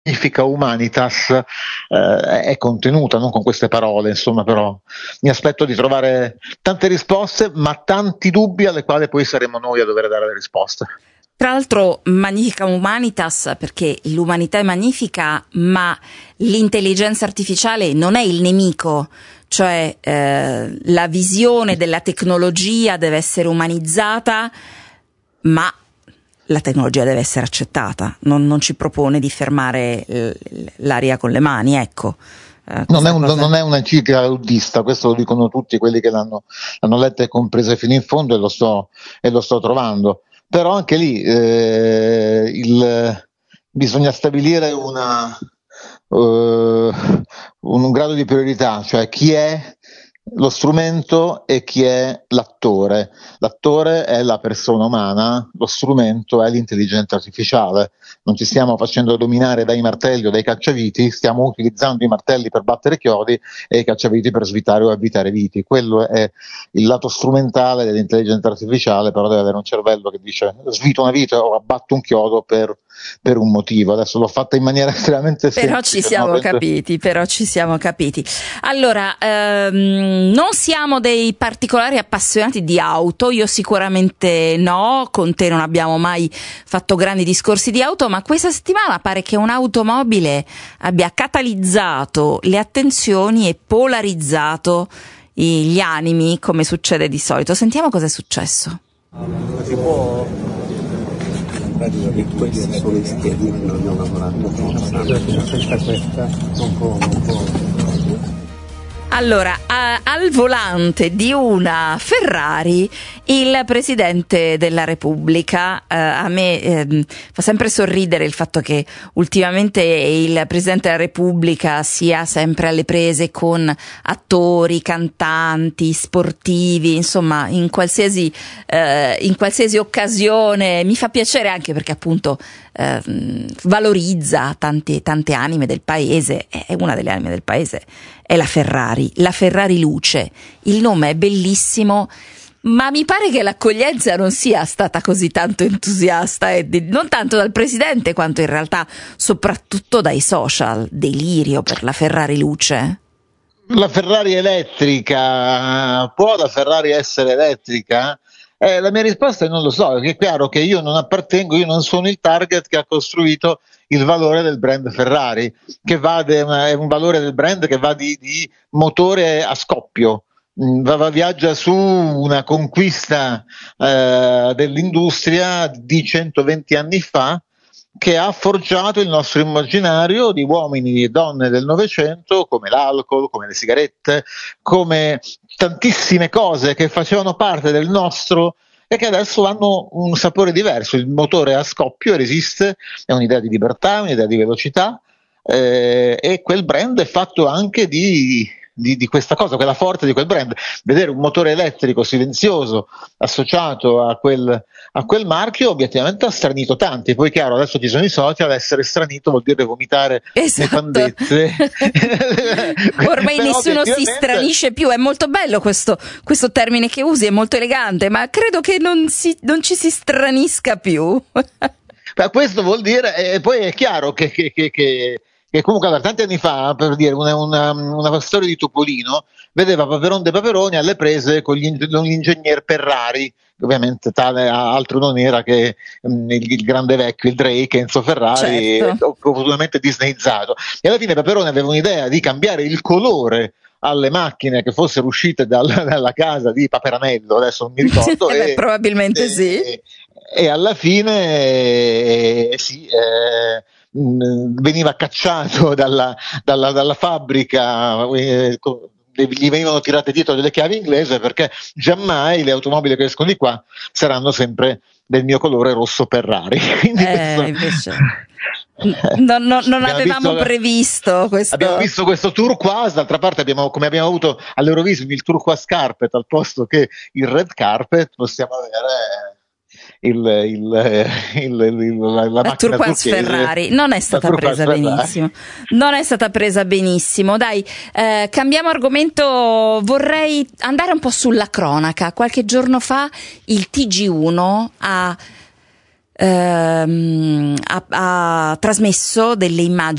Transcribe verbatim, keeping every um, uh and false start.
Magnifica Humanitas eh, è contenuta, non con queste parole, insomma, però mi aspetto di trovare tante risposte, ma tanti dubbi alle quali poi saremo noi a dover dare le risposte. Tra l'altro Magnifica Humanitas, perché l'umanità è magnifica, ma l'intelligenza artificiale non è il nemico, cioè eh, la visione della tecnologia deve essere umanizzata, ma la tecnologia deve essere accettata, non, non ci propone di fermare l'aria con le mani, ecco. Eh, non, è un, cosa... non è un'enciclica buddista, questo lo dicono tutti quelli che l'hanno, l'hanno letta e compresa fino in fondo, e lo sto, e lo sto trovando. Però anche lì eh, il, bisogna stabilire una, uh, un, un grado di priorità, cioè chi è lo strumento e chi è l'attore. L'attore è la persona umana, lo strumento è l'intelligenza artificiale. Non ci stiamo facendo dominare dai martelli o dai cacciaviti, stiamo utilizzando i martelli per battere chiodi e i cacciaviti per svitare o avvitare viti. Quello è il lato strumentale dell'intelligenza artificiale, però deve avere un cervello che dice svito una vite o abbatto un chiodo per, per un motivo. Adesso l'ho fatta in maniera estremamente semplice. Però ci siamo no? capiti, però ci siamo capiti. Allora, ehm, non siamo dei particolari appassionati di auto, io sicuramente no, con te non abbiamo mai fatto grandi discorsi di auto, ma questa settimana pare che un'automobile abbia catalizzato le attenzioni e polarizzato gli animi, come succede di solito. Sentiamo cosa è successo. Si può questi sono i schedini non ho lavorato questa questa non può non può Allora, a, al volante di una Ferrari il Presidente della Repubblica, eh, a me eh, fa sempre sorridere il fatto che ultimamente il Presidente della Repubblica sia sempre alle prese con attori, cantanti, sportivi, insomma in qualsiasi, eh, in qualsiasi occasione. Mi fa piacere anche perché appunto eh, valorizza tante, tante anime del paese, è una delle anime del paese. È la Ferrari, la Ferrari Luce, il nome è bellissimo, ma mi pare che l'accoglienza non sia stata così tanto entusiasta, e non tanto dal Presidente quanto in realtà soprattutto dai social. Delirio per la Ferrari Luce. La Ferrari elettrica, può la Ferrari essere elettrica? Eh, la mia risposta è non lo so, perché è chiaro che io non appartengo, io non sono il target che ha costruito il valore del brand Ferrari, che va de, è un valore del brand che va di, di motore a scoppio, va, va, viaggia su una conquista eh, dell'industria di centoventi anni fa, che ha forgiato il nostro immaginario di uomini e donne del Novecento, come l'alcol, come le sigarette, come tantissime cose che facevano parte del nostro e che adesso hanno un sapore diverso. Il motore a scoppio resiste, è un'idea di libertà, un'idea di velocità, eh, e quel brand è fatto anche di, di, di questa cosa, quella forte di quel brand. Vedere un motore elettrico silenzioso associato a quel, a quel marchio obiettivamente ha stranito tanti. Poi chiaro, adesso ci sono i social, essere stranito vuol dire vomitare esatto. le pandezze. Ormai nessuno si stranisce più, è molto bello questo, questo termine che usi, è molto elegante, ma credo che non, si, non ci si stranisca più. Ma questo vuol dire, e poi è chiaro che, che, che, che che comunque allora, tanti anni fa, per dire, una, una, una storia di Topolino vedeva Paperon de Paperoni alle prese con, gli, con l'ingegner Ferrari, che ovviamente tale altro non era che um, il, il grande vecchio, il Drake, Enzo Ferrari, certo. profondamente disneizzato. E alla fine Paperoni aveva un'idea di cambiare il colore alle macchine che fossero uscite dalla, dalla casa di Paperanello, adesso non mi ricordo. eh beh, e, probabilmente e, sì. E, e alla fine eh, sì, eh, veniva cacciato dalla, dalla, dalla fabbrica, eh, gli venivano tirate dietro delle chiavi inglesi, perché giammai le automobili che escono di qua saranno sempre del mio colore rosso Ferrari. Quindi eh, questo... No, no, non avevamo visto, previsto questo. Abbiamo visto questo turquoise, d'altra parte abbiamo, come abbiamo avuto all'Eurovision il turquoise carpet al posto che il red carpet, possiamo avere il, il, il, il, la, la, la turquoise Ferrari. Non è stata presa Ferrari. benissimo non è stata presa benissimo dai, eh, cambiamo argomento, vorrei andare un po' sulla cronaca. Qualche giorno fa il T G uno ha ehm, ha, ha trasmesso delle immagini